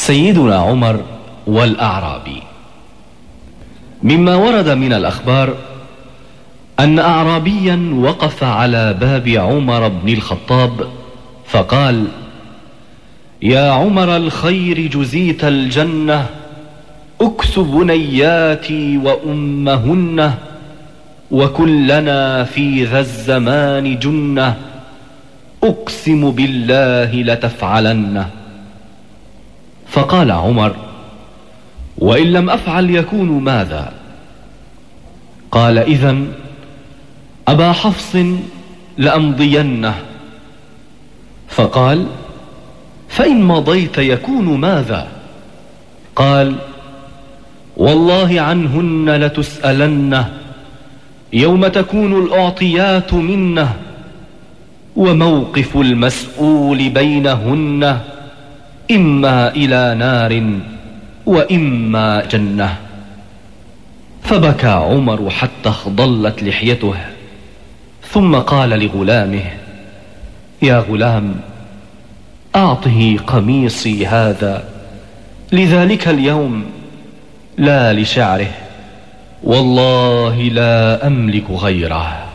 سيدنا عمر والأعرابي. مما ورد من الأخبار أن أعرابيا وقف على باب عمر بن الخطاب فقال: يا عمر الخير جزيت الجنة، أكس بنياتي وأمهن، وكلنا في ذا الزمان جنة، أقسم بالله لتفعلن. فقال عمر: وإن لم أفعل يكون ماذا؟ قال: إذن أبا حفص لأمضينه. فقال: فإن مضيت يكون ماذا؟ قال: والله عنهن لتسألن يوم تكون الأعطيات منه، وموقف المسؤول بينهن إما إلى نار وإما جنة. فبكى عمر حتى اخضلت لحيته، ثم قال لغلامه: يا غلام، أعطه قميصي هذا لذلك اليوم لا لشعره، والله لا أملك غيره.